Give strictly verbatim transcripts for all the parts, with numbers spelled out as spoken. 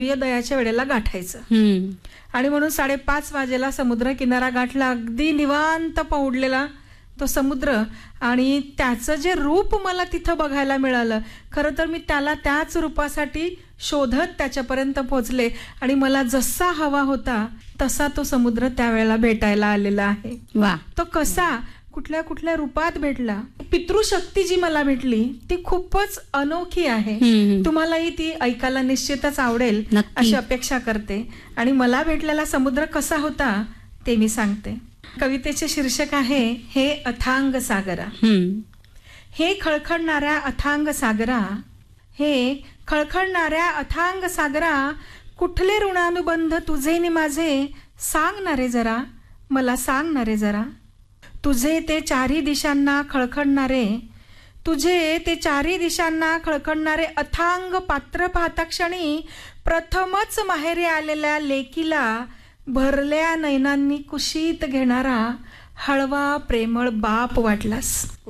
सूर्योदयाच्या वेळेला गाठायचं. हम्म. आणि म्हणून साडेपाच वाजेला समुद्र किनारा गाठला. अगदी निवांत पौडलेला तो समुद्र आणि त्याचं जे रूप मला तिथं बघायला मिळालं. खरं तर मी त्याला त्याच रूपासाठी शोधत त्याच्यापर्यंत पोहोचले आणि मला जसा हवा होता तसा तो समुद्र त्यावेळेला भेटायला आलेला आहे. वा. तो कसा कुठल्या कुठल्या रूपात भेटला. पितृशक्ती जी मला भेटली ती खूपच अनोखी आहे. हम्म. तुम्हालाही ती ऐकायला निश्चितच आवडेल नक्की. अशी अपेक्षा करते. आणि मला भेटलेला समुद्र कसा होता ते मी सांगते. कवितेचे शीर्षक आहे हे अथांग सागरा. हम्म. हे खळखळणाऱ्या अथांग सागरा, हे खळखळणाऱ्या अथांग सागरा, कुठले ऋणानुबंध तुझे नि माझे, सांगणारे जरा मला सांगणारे जरा. तुझे ते चारी दिशांना खळखळणारे, तुझे ते चारी दिशांना खळखळणारे अथांग पात्र पाहता क्षणी प्रथमच माहेरी आलेल्या लेकीला भरल्या नयनांनी कुशीत घेणारा हळवा प्रेमळ बाप वाटलास.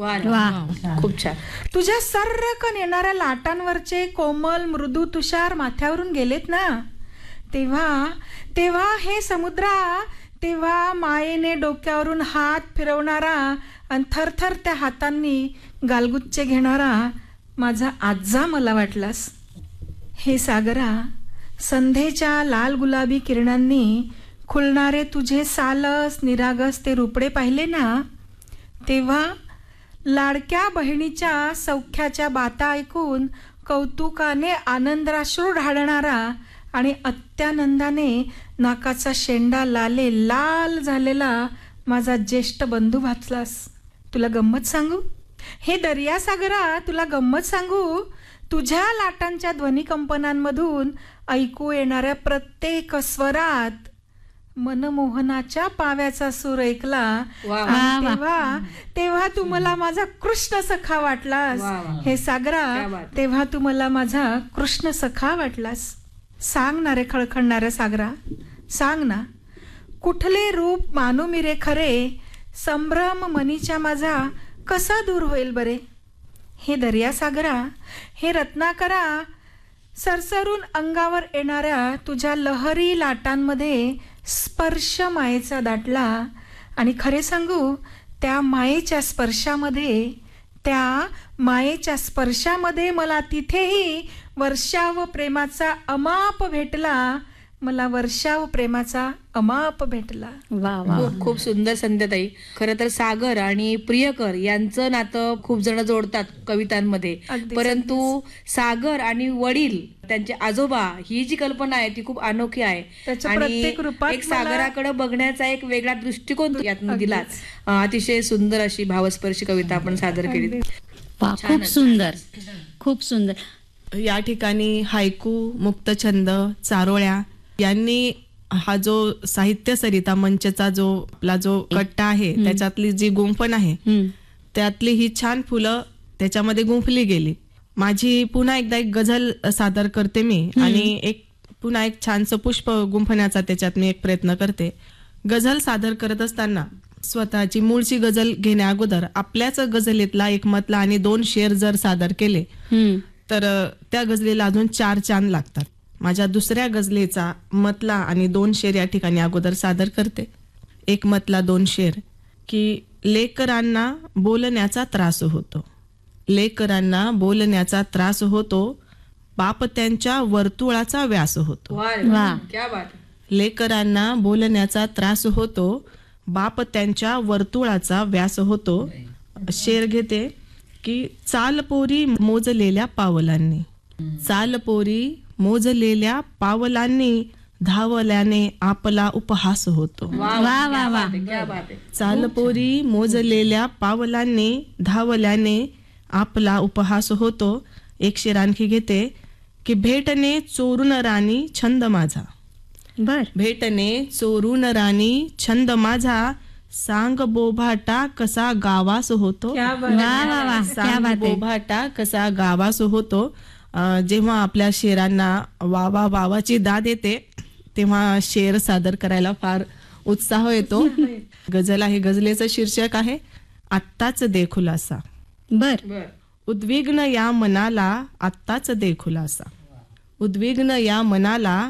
वा. खूप छान. तुझ्या सर्रकन येणाऱ्या लाटांवरचे कोमल मृदू तुषार माथ्यावरून गेलेत ना, तेव्हा तेव्हा हे समुद्रा, तेव्हा मायेने डोक्यावरून हात फिरवणारा आणि थरथर त्या हातांनी गालगुच्चे घेणारा माझा आज्जा मला वाटलास. हे सागरा, संध्येच्या लाल गुलाबी किरणांनी खुलणारे तुझे सालस निरागस ते रुपडे पाहिले ना, तेव्हा लाडक्या बहिणीच्या सौख्याच्या बाता ऐकून कौतुकाने आनंदाश्रू ढाळणारा आणि अत्यानंदाने नाकाचा शेंडा लाले लाल झालेला माझा ज्येष्ठ बंधू भासलास. तुला गंमत सांगू हे दर्यासागरा, तुला गंमत सांगू, तुझ्या लाटांच्या ध्वनिकंपनांमधून ऐकू येणाऱ्या प्रत्येक स्वरात मनमोहनाच्या पाव्याचा सूर ऐकला. तेव्हा तेव्हा तू मला माझा कृष्ण सखा वाटलास. हे सागरा, तेव्हा तू मला माझा कृष्ण सखा वाटलास. सांगणारे खळखळणाऱ्या सागरा, सांग ना कुठले रूप मानू मी रे खरे, संभ्रम मनीच्या माझा कसा दूर होईल बरे. हे दर्यासागरा, हे रत्नाकरा, सरसरून अंगावर येणाऱ्या तुझ्या लहरी लाटांमध्ये स्पर्श मायेचा दाटला. आणि खरे सांगू त्या मायेच्या स्पर्शामध्ये, त्या मायेच्या स्पर्शामध्ये मला तिथेही वर्षाव प्रेमाचा अमाप भेटला. मला वर्षाव प्रेमाचा अमाप भेटला. वा वा. खूप खूप सुंदर संध्याताई. खरं तर सागर आणि प्रियकर यांचं नातं खूप जण जोडतात कवितांमध्ये, परंतु सागर आणि वडील त्यांचे आजोबा ही जी कल्पना आहे ती खूप अनोखी आहे. आणि एक सागराकडे बघण्याचा एक वेगळा दृष्टिकोन यातून दिला. अतिशय सुंदर अशी भावस्पर्शी कविता आपण सादर केली. खूप सुंदर, खूप सुंदर. या ठिकाणी हायकू, मुक्तछंद, चारोळ्या यांनी हा जो साहित्य सरिता मंचचा जो आपला जो कट्टा आहे त्याच्यातली जी गुंफण आहे त्यातली ही छान फुलं त्याच्यामध्ये गुंफली गेली. माझी पुन्हा एकदा एक गझल सादर करते मी आणि एक पुन्हा एक छानसं पुष्प गुंफण्याचा त्याच्यात मी एक प्रयत्न करते. गझल सादर करत असताना स्वतःची मूळची गझल घेण्या अगोदर आपल्याच गझलेतला एक मतला आणि दोन शेर जर सादर केले तर त्या गझलेला अजून चार चांद लागतात. माझ्या दुसऱ्या गझलेचा मतला आणि दोन शेर या ठिकाणी अगोदर सादर करते. एक मतला दोन शेर की लेकरांना बोलण्याचा त्रास होतो, लेकरांना बोलण्याचा त्रास होतो, बाप त्यांच्या वर्तुळाचा व्यास होतो. लेकरांना बोलण्याचा त्रास होतो, बाप त्यांच्या वर्तुळाचा व्यास होतो. शेर घेते की चाल पोरी मोजलेल्या पावलांनी, चाल पोरी मोजलेल्या पावलांनी, धावल्याने आपला उपहास होतो. वा वा वा. चाल पोरी मोजलेल्या पावलांनी, धावल्याने आपला उपहास होतो. एक शेर आणखी घेते की भेटणे चोरून राणी छंद माझा, बर भेटणे चोरून राणी छंद माझा, सांग बोभाटा कसा गावास होतो. सांग बोभाटा कसा गावास होतो. जेव्हा आपल्या शेरांना वावा वावाची दाद येते तेव्हा शेर सादर करायला फार उत्साह येतो. गझल आहे, गझलेचं शीर्षक आहे आत्ताच दे खुलासा. बर. उद्विग्न या मनाला आत्ताच दे खुलासा, उद्विग्न या मनाला